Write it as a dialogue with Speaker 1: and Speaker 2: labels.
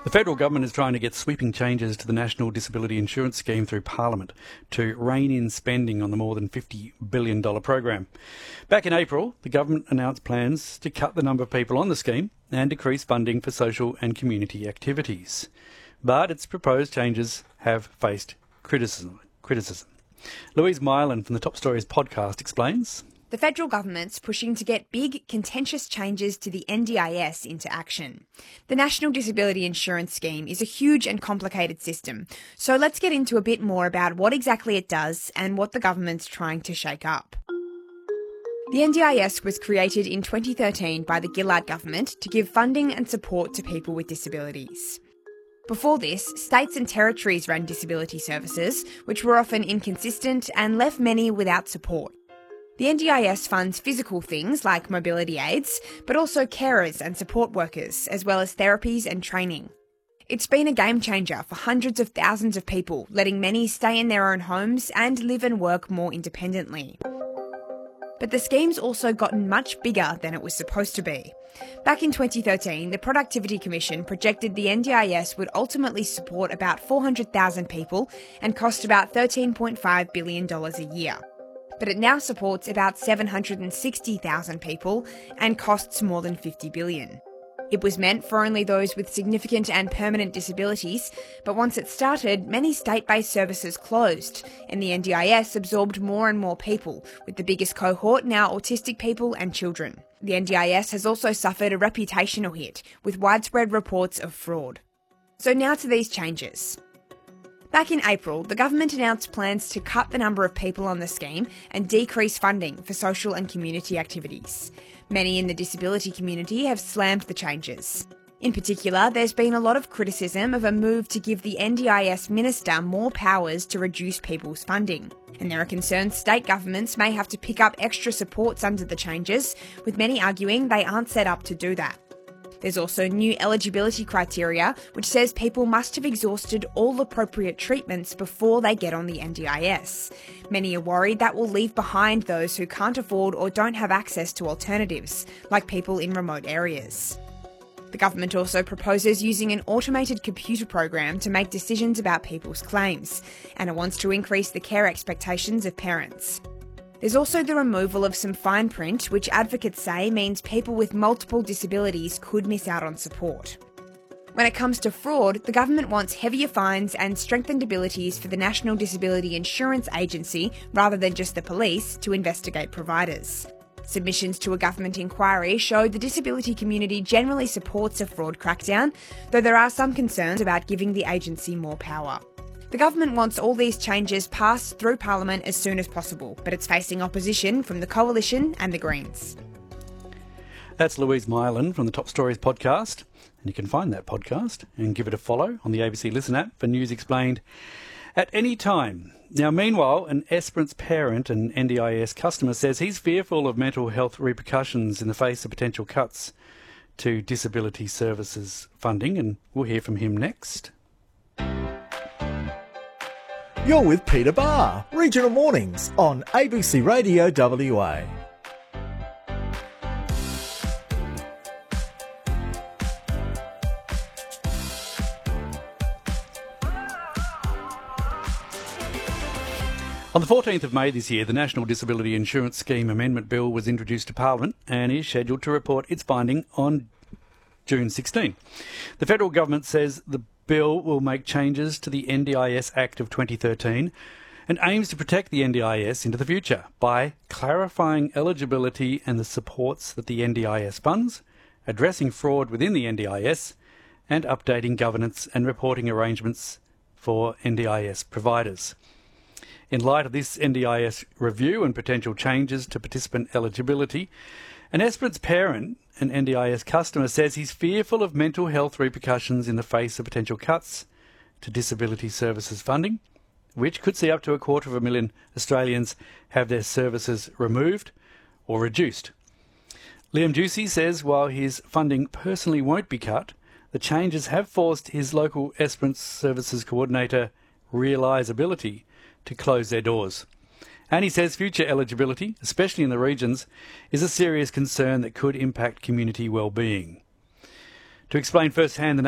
Speaker 1: The federal government is trying to get sweeping changes to the National Disability Insurance Scheme through Parliament to rein in spending on the more than $50 billion program. Back in April, the government announced plans to cut the number of people on the scheme and decrease funding for social and community activities. But its proposed changes have faced criticism. Louise Mylan from the Top Stories podcast explains.
Speaker 2: The federal government's pushing to get big, contentious changes to the NDIS into action. The National Disability Insurance Scheme is a huge and complicated system, so let's get into a bit more about what exactly it does and what the government's trying to shake up. The NDIS was created in 2013 by the Gillard government to give funding and support to people with disabilities. Before this, states and territories ran disability services, which were often inconsistent and left many without support. The NDIS funds physical things like mobility aids, but also carers and support workers, as well as therapies and training. It's been a game changer for hundreds of thousands of people, letting many stay in their own homes and live and work more independently. But the scheme's also gotten much bigger than it was supposed to be. Back in 2013, the Productivity Commission projected the NDIS would ultimately support about 400,000 people and cost about $13.5 billion a year. But it now supports about 760,000 people and costs more than $50 billion. It was meant for only those with significant and permanent disabilities, but once it started, many state-based services closed, and the NDIS absorbed more and more people, with the biggest cohort now autistic people and children. The NDIS has also suffered a reputational hit, with widespread reports of fraud. So now to these changes. Back in April, the government announced plans to cut the number of people on the scheme and decrease funding for social and community activities. Many in the disability community have slammed the changes. In particular, there's been a lot of criticism of a move to give the NDIS minister more powers to reduce people's funding. And there are concerns state governments may have to pick up extra supports under the changes, with many arguing they aren't set up to do that. There's also new eligibility criteria, which says people must have exhausted all appropriate treatments before they get on the NDIS. Many are worried that will leave behind those who can't afford or don't have access to alternatives, like people in remote areas. The government also proposes using an automated computer program to make decisions about people's claims, and it wants to increase the care expectations of parents. There's also the removal of some fine print, which advocates say means people with multiple disabilities could miss out on support. When it comes to fraud, the government wants heavier fines and strengthened abilities for the National Disability Insurance Agency, rather than just the police, to investigate providers. Submissions to a government inquiry show the disability community generally supports a fraud crackdown, though there are some concerns about giving the agency more power. The government wants all these changes passed through Parliament as soon as possible, but it's facing opposition from the Coalition and the Greens.
Speaker 1: That's Louise Mylan from the Top Stories podcast, and you can find that podcast and give it a follow on the ABC Listen app for News Explained at any time. Now, meanwhile, an Esperance parent and NDIS customer says he's fearful of mental health repercussions in the face of potential cuts to disability services funding, and we'll hear from him next.
Speaker 3: You're with Peter Barr, Regional Mornings on ABC Radio WA.
Speaker 1: On the 14th of May this year, the National Disability Insurance Scheme Amendment Bill was introduced to Parliament and is scheduled to report its finding on June 16. The federal government says the bill will make changes to the NDIS Act of 2013 and aims to protect the NDIS into the future by clarifying eligibility and the supports that the NDIS funds, addressing fraud within the NDIS, and updating governance and reporting arrangements for NDIS providers. In light of this NDIS review and potential changes to participant eligibility, an Esperance parent and NDIS customer says he's fearful of mental health repercussions in the face of potential cuts to disability services funding, which could see up to 250,000 Australians have their services removed or reduced. Liam Ducey says while his funding personally won't be cut, the changes have forced his local Esperance Services Coordinator, Realisability, to close their doors. And he says future eligibility, especially in the regions, is a serious concern that could impact community well-being. To explain firsthand the